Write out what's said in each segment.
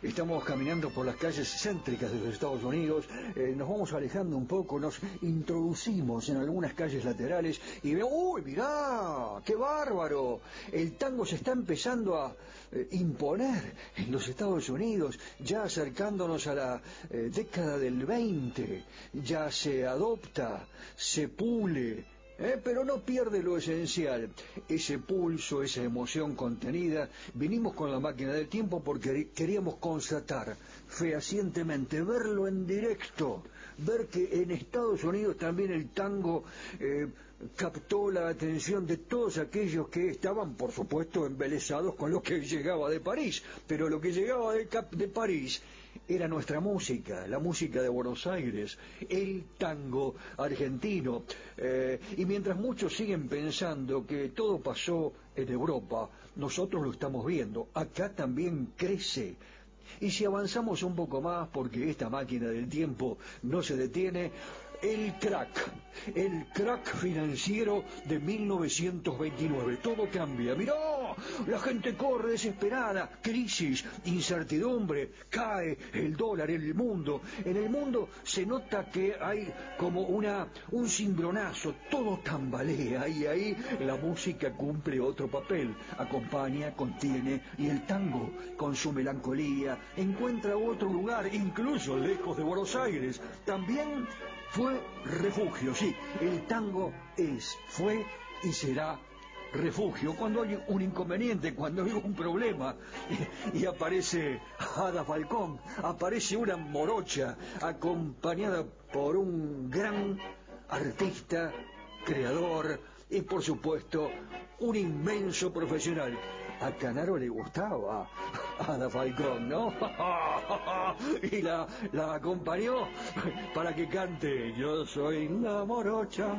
Estamos caminando por las calles céntricas de los Estados Unidos, nos vamos alejando un poco, nos introducimos en algunas calles laterales y veo, ¡uy, mirá! ¡Qué bárbaro! El tango se está empezando a imponer en los Estados Unidos, ya acercándonos a la década del 20, ya se adopta, se pule, pero no pierde lo esencial, ese pulso, esa emoción contenida. Vinimos con la máquina del tiempo porque queríamos constatar fehacientemente, verlo en directo, ver que en Estados Unidos también el tango captó la atención de todos aquellos que estaban, por supuesto, embelesados con lo que llegaba de París, pero lo que llegaba de París era nuestra música, la música de Buenos Aires, el tango argentino. Y mientras muchos siguen pensando que todo pasó en Europa, nosotros lo estamos viendo. Acá también crece. Y si avanzamos un poco más, porque esta máquina del tiempo no se detiene, el crack financiero de 1929. Todo cambia. ¡Mirá! La gente corre desesperada. Crisis, incertidumbre, cae el dólar en el mundo. En el mundo se nota que hay como un cimbronazo. Todo tambalea y ahí la música cumple otro papel. Acompaña, contiene, y el tango, con su melancolía, encuentra otro lugar, incluso lejos de Buenos Aires. También fue refugio, sí, el tango fue y será refugio cuando hay un inconveniente, cuando hay un problema, y aparece Ada Falcón, aparece una morocha acompañada por un gran artista, creador y por supuesto un inmenso profesional. A Canaro le gustaba Ada Falcón, ¿no? Y la acompañó para que cante Yo soy la morocha.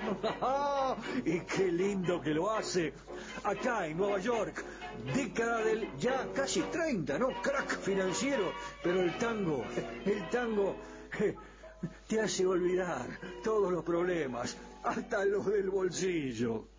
Y qué lindo que lo hace. Acá en Nueva York, década del ya casi 30, ¿no? Crack financiero. Pero el tango te hace olvidar todos los problemas, hasta los del bolsillo.